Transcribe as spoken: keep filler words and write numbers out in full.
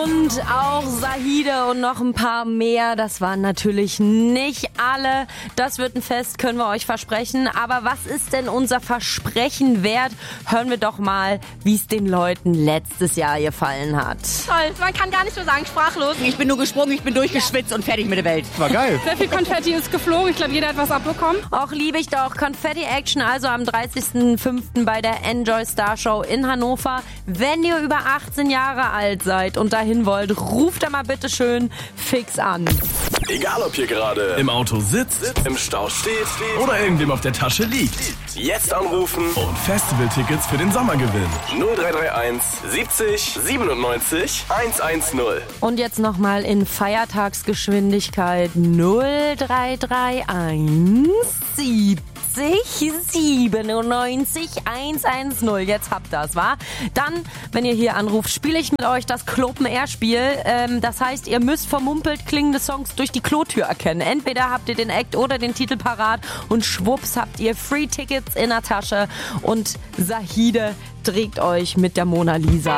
Und auch Zahide und noch ein paar mehr. Das waren natürlich nicht alle. Das wird ein Fest, können wir euch versprechen. Aber was ist denn unser Versprechen wert? Hören wir doch mal, wie es den Leuten letztes Jahr gefallen hat. Toll, man kann gar nicht mehr sagen, sprachlos. Ich bin nur gesprungen, ich bin durchgeschwitzt und fertig mit der Welt. War geil. Sehr viel Konfetti ist geflogen. Ich glaube, jeder hat was abbekommen. Auch liebe ich doch. Konfetti-Action also am dreißigsten fünften bei der Enjoy Star Show in Hannover. Wenn ihr über achtzehn Jahre alt seid und dahin wollt, ruft da mal bitte schön fix an. Egal ob ihr gerade im Auto sitzt, im Stau steht oder irgendwem auf der Tasche liegt. Jetzt anrufen Und Festivaltickets für den Sommer gewinnen. null drei drei eins siebzig siebenundneunzig hundertzehn. Und jetzt nochmal in Feiertagsgeschwindigkeit null drei drei eins siebzig siebenundneunzig hundertzehn. Jetzt habt ihr das, wa? Dann, wenn ihr hier anruft, spiele ich mit euch das Clopen-Air-Spiel. Ähm, das heißt, ihr müsst vermumpelt klingende Songs durch die Klotür erkennen. Entweder habt ihr den Act oder den Titel parat und schwupps habt ihr Free Tickets in der Tasche und Zahide trägt euch mit der Mona Lisa